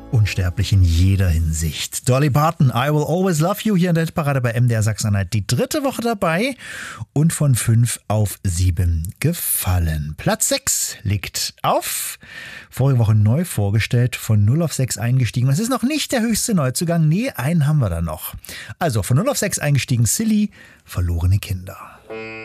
Unsterblich in jeder Hinsicht. Dolly Parton, I Will Always Love You, hier in der Hitparade bei MDR Sachsen-Anhalt. Die 3. Woche dabei und von 5 auf 7 gefallen. Platz 6 liegt auf. Vorige Woche neu vorgestellt, von 0 auf 6 eingestiegen. Das ist noch nicht der höchste Neuzugang. Nee, einen haben wir da noch. Also von 0 auf 6 eingestiegen, Silly, Verlorene Kinder.